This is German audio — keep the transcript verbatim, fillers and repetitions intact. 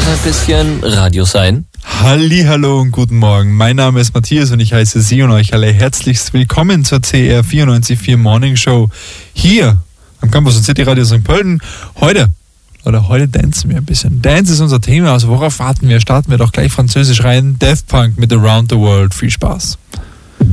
ein bisschen Radio sein. Hallihallo und guten Morgen. Mein Name ist Matthias und ich heiße Sie und euch alle herzlichst willkommen zur C R vierundneunzig Komma vier Morning Show hier am Campus und City Radio Sankt Pölten. Heute, oder heute dancen wir ein bisschen. Dance ist unser Thema, also worauf warten wir? Starten wir doch gleich französisch rein. Daft Punk mit Around the World. Viel Spaß.